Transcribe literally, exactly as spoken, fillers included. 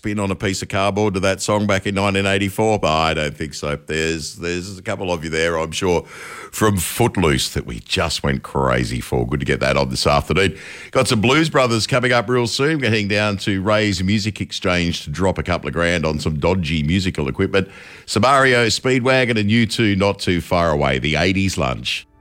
spin on a piece of cardboard to that song back in nineteen eighty-four? I don't think so. There's there's a couple of you there, I'm sure, from Footloose that we just went crazy for. Good to get that on this afternoon. Got some Blues Brothers coming up real soon. We're heading down to Ray's Music Exchange to drop a couple of grand on some dodgy musical equipment. Some R E O Speedwagon and U two not too far away. The eighties Lunch.